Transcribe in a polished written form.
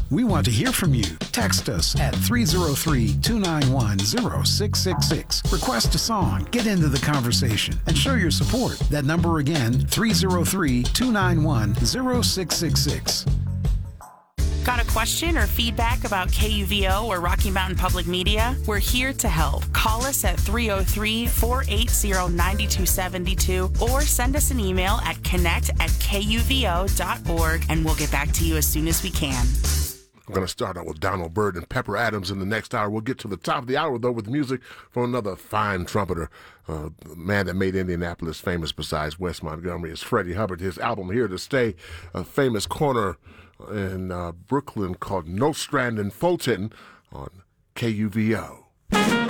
We want to hear from you. Text us at 303-291-0666. Request a song, get into the conversation, and show your support. That number again, 303-291-0666. Got a question or feedback about KUVO or Rocky Mountain Public Media? We're here to help. Call us at 303-480-9272 or send us an email at connect@kuvo.org and we'll get back to you as soon as we can. I'm going to start out with Donald Byrd and Pepper Adams in the next hour. We'll get to the top of the hour, though, with music from another fine trumpeter, the man that made Indianapolis famous besides Wes Montgomery is Freddie Hubbard. His album, Here to Stay, a famous corner in Brooklyn called Nostrand and Fulton on KUVO.